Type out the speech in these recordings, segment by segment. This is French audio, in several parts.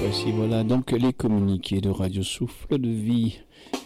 Voici voilà donc les communiqués de Radio Souffle de Vie.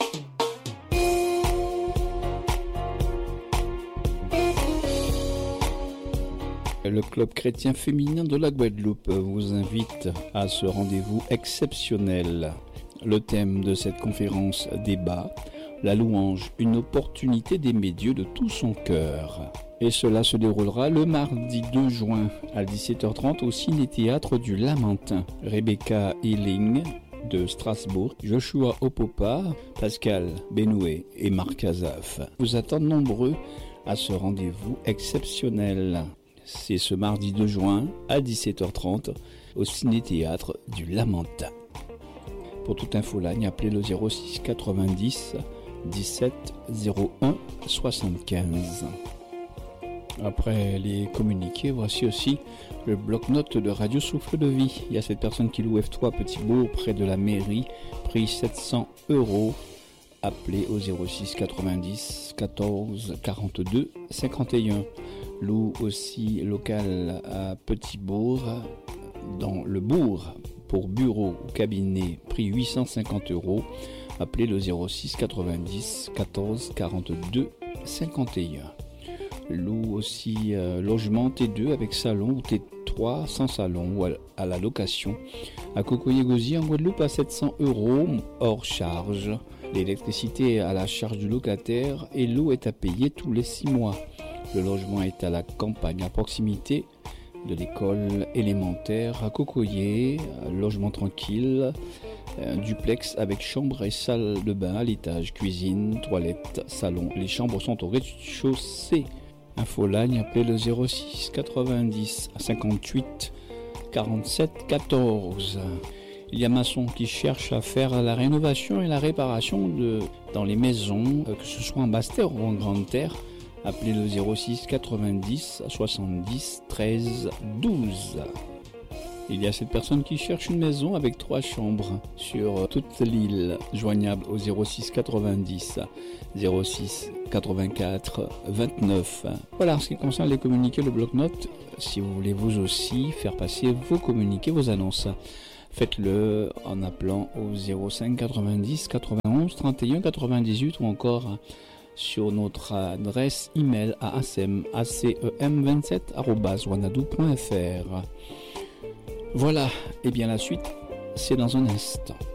Le club chrétien féminin de la Guadeloupe vous invite à ce rendez-vous exceptionnel. Le thème de cette conférence débat, la louange, une opportunité d'aimer Dieu de tout son cœur. Et cela se déroulera le mardi 2 juin à 17h30 au Ciné-Théâtre du Lamentin. Rebecca Hilling de Strasbourg, Joshua Opopa, Pascal Benoué et Marc Azaf vous attendent nombreux à ce rendez-vous exceptionnel. C'est ce mardi 2 juin à 17h30 au Ciné-Théâtre du Lamentin. Pour toute info ligne, appelez le 06 90 17 01 75. Après les communiqués, voici aussi le bloc-notes de Radio Souffle de Vie. Il y a cette personne qui loue F3 Petit-Bourg près de la mairie, prix 700 €. Appelez au 06 90 14 42 51. Loue aussi local à Petit-Bourg, dans le bourg, pour bureau ou cabinet, prix 850 €. Appelez le 06 90 14 42 51. Loue aussi logement T2 avec salon ou T3 sans salon ou à la location à Cocoyer-Gauzy en Guadeloupe à 700 € hors charge. L'électricité est à la charge du locataire et l'eau est à payer tous les 6 mois. Le logement est à la campagne à proximité de l'école élémentaire à Cocoyer, logement tranquille, duplex avec chambre et salle de bain à l'étage, cuisine, toilette, salon. Les chambres sont au rez-de-chaussée. Infolagne, appelez le 06 90 58 47 14. Il y a maçons qui cherchent à faire la rénovation et la réparation dans les maisons, que ce soit en basse terre ou en grande terre. Appelez le 06 90 70 13 12. Il y a cette personne qui cherche une maison avec 3 chambres sur toute l'île, joignable au 06 90 06 84 29. Voilà, en ce qui concerne les communiqués, le bloc-notes, si vous voulez vous aussi faire passer vos communiqués, vos annonces, faites-le en appelant au 05 90 91 31 98 ou encore sur notre adresse email à acem27@wanadoo.fr. Voilà, et bien la suite, c'est dans un instant.